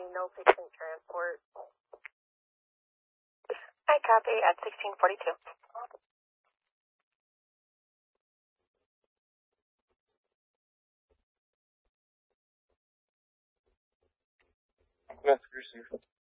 no patient transport. I copy at 1642. That's received.